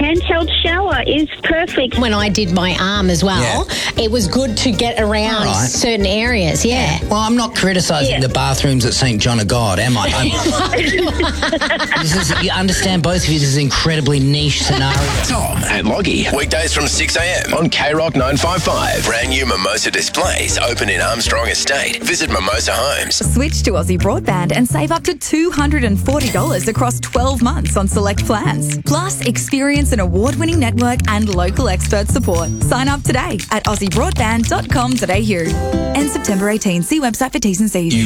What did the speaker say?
handheld shower is perfect. When I did my arm as well, it was good to get around certain areas, Well, I'm not criticising the bathrooms at St John of God, am I? You understand, both of you, this is an incredibly niche scenario. Tom and Loggy, weekdays from 6 a.m. on K-Rock 955. Brand new Mimosa displays open in Armstrong Estate. Visit Mimosa Homes. Switch to Aussie Broadband and save up to $240 across 12 months on select plans. Plus, experience an award-winning network and local expert support. Sign up today at aussiebroadband.com.au. End September 18. See website for T's and C's.